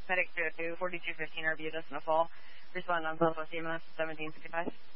Medic 202, 4215 RV Decimal Fall. Respond on Southwest EMS 1765.